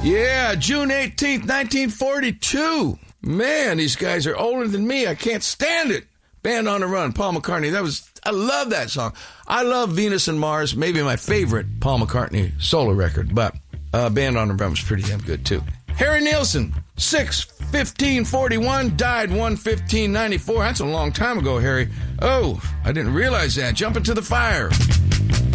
Yeah, June 18th, 1942. Man, these guys are older than me. I can't stand it. Band on the Run, Paul McCartney. I love that song. I love Venus and Mars, maybe my favorite Paul McCartney solo record, but Band on the Run was pretty damn good, too. Harry Nilsson, 6/15/41, died 1/15/94. That's a long time ago, Harry. Oh, I didn't realize that. Jump into the fire.